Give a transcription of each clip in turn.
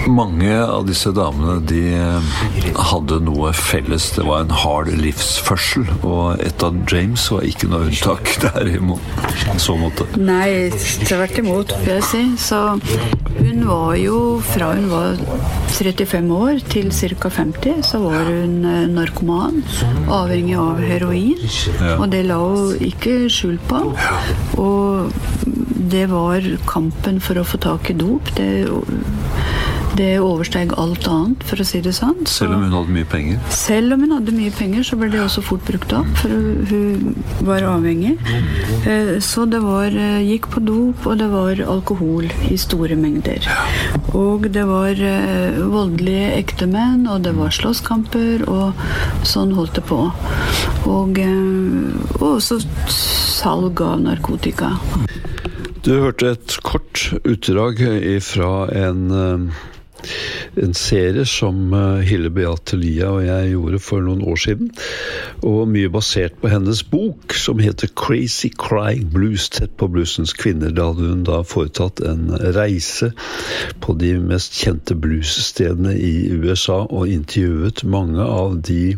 Mange av disse damene, de hadde noe felles. Det var en hard livsførsel, og Etta James var ikke noe unntak der i så måte. Nei, tvert imot, vil jeg si. Så hun var jo, fra hun var 35 år til ca. 50, så var hun narkoman, avhengig av heroin, og det la hun ikke skjul på. Og det var kampen for å få tak i dop, det oversteg alt annet, for å si det sånn. Selv om hun hadde mye penger? Selv om hun hadde mye penger, så ble det også fort brukt opp, for hun var avhengig. Så det gikk på dop, og det var alkohol i store mengder. Og det var voldelige ektemenn, og det var slåsskamper, og sånn holdt det på. Og også salg av narkotika. Du hørte et kort utdrag fra en serie som Hilde Beate Lia og jeg gjorde for noen år siden, og mye basert på hennes bok som heter Crazy Crying Blues, tett på bluesens kvinner. Da hadde hun foretatt en reise på de mest kjente bluesstedene i USA og intervjuet mange av de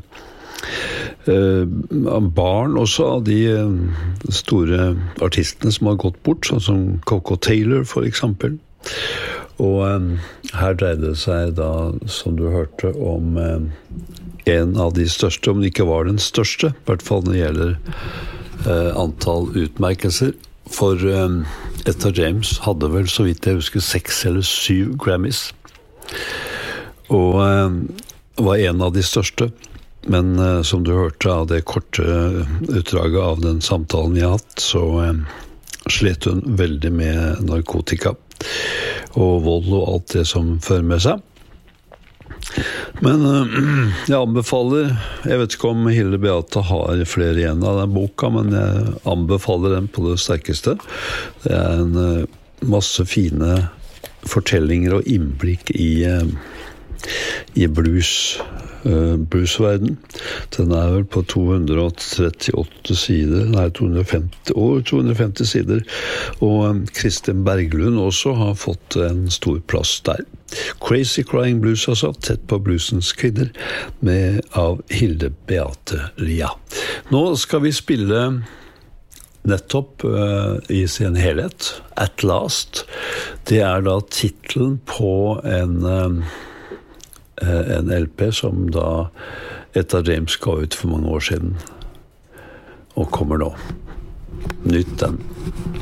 barn også av de store artistene som har gått bort, sånn som Coco Taylor for eksempel. Og her dreide det seg da, som du hørte, om en av de største, om det ikke var den største, i hvert fall når det gjelder antall utmerkelser. For Etta James hadde vel, så vidt jeg husker, 6 eller 7 Grammys. Og var en av de største. Men som du hørte av det korte utdraget av den samtalen vi har hatt, så slet hun veldig med narkotika og vold og alt det som fører med seg. Men jeg anbefaler, jeg vet ikke om Hilde Beate har flere igjen av den boka, men jeg anbefaler den på det sterkeste. Det en masse fine fortellinger og innblikk i bluesverden. Den vel på 238 sider, 250 sider, og Kristin Berglund også har fått en stor plass der. Crazy Crying Blues, altså, tett på bluesens kvinner, av Hilde Beate Lia. Nå skal vi spille nettopp i sin helhet, At Last. Det da titlen på en LP som da Etta James ga ut for mange år siden, og kommer nå. Nytt den.